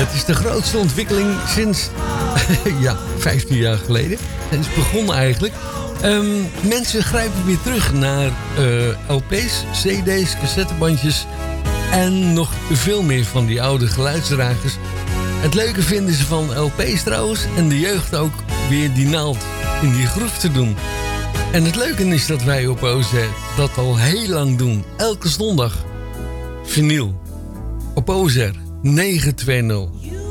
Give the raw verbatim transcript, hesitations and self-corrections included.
Het is de grootste ontwikkeling sinds, ja, vijftien jaar geleden. Het is begonnen eigenlijk. Um, mensen grijpen weer terug naar uh, L P's, C D's, cassettebandjes en nog veel meer van die oude geluidsdragers. Het leuke vinden ze van L P's trouwens en de jeugd ook weer die naald in die groef te doen. En het leuke is dat wij op O Z dat al heel lang doen. Elke zondag vinyl op O Z negen twee nul.